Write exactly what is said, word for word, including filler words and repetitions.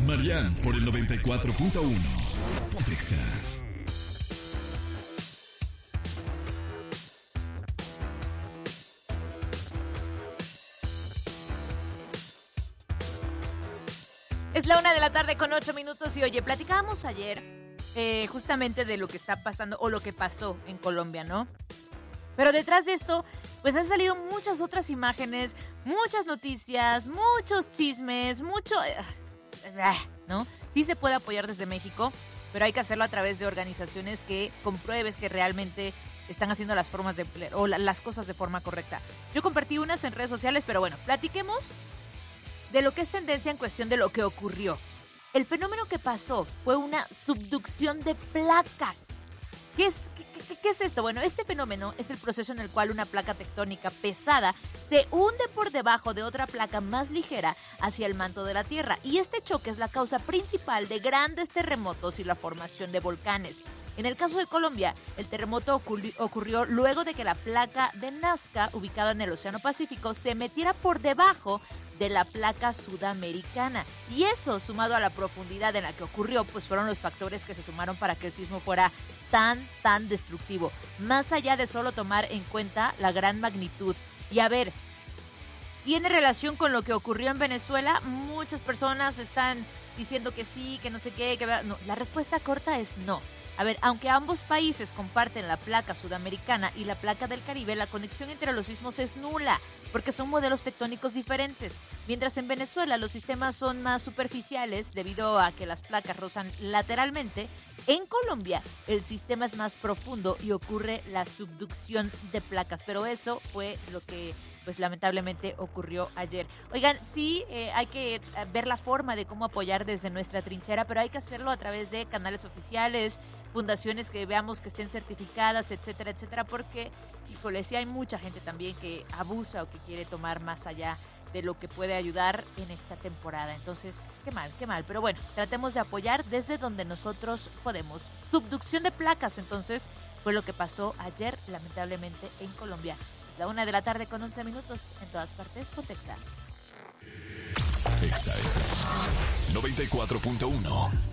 Marian por el noventa y cuatro punto uno. Pontexa. Es la una de la tarde con ocho minutos y oye, platicábamos ayer eh, justamente de lo que está pasando o lo que pasó en Colombia, ¿no? Pero detrás de esto, pues han salido muchas otras imágenes, muchas noticias, muchos chismes, mucho... ¿no? Sí se puede apoyar desde México, pero hay que hacerlo a través de organizaciones que compruebes que realmente están haciendo las formas de o la, las cosas de forma correcta. Yo compartí unas en redes sociales, pero bueno, platiquemos de lo que es tendencia en cuestión de lo que ocurrió. El fenómeno que pasó fue una subducción de placas. ¿Qué es, qué, qué, qué es esto? Bueno, este fenómeno es el proceso en el cual una placa tectónica pesada se hunde por debajo de otra placa más ligera hacia el manto de la Tierra. Y este choque es la causa principal de grandes terremotos y la formación de volcanes. En el caso de Colombia, el terremoto ocurri- ocurrió luego de que la placa de Nazca, ubicada en el Océano Pacífico, se metiera por debajo de la placa sudamericana. Y eso, sumado a la profundidad en la que ocurrió, pues fueron los factores que se sumaron para que el sismo fuera tan, tan destructivo. Más allá de solo tomar en cuenta la gran magnitud. Y a ver, ¿tiene relación con lo que ocurrió en Venezuela? Muchas personas están diciendo que sí, que no sé qué, que... No, la respuesta corta es no. A ver, aunque ambos países comparten la placa sudamericana y la placa del Caribe, la conexión entre los sismos es nula, porque son modelos tectónicos diferentes. Mientras en Venezuela los sistemas son más superficiales debido a que las placas rozan lateralmente, en Colombia el sistema es más profundo y ocurre la subducción de placas. Pero eso fue lo que, pues lamentablemente, ocurrió ayer. Oigan, sí, eh, hay que ver la forma de cómo apoyar desde nuestra trinchera, pero hay que hacerlo a través de canales oficiales, fundaciones que veamos que estén certificadas, etcétera, etcétera, porque, híjole, sí hay mucha gente también que abusa o que quiere tomar más allá de lo que puede ayudar en esta temporada. Entonces, qué mal, qué mal. Pero bueno, tratemos de apoyar desde donde nosotros podemos. Subducción de placas, entonces, fue lo que pasó ayer, lamentablemente, en Colombia. Es la una de la tarde con once minutos, en todas partes, Pontexa. Exa noventa y cuatro punto uno.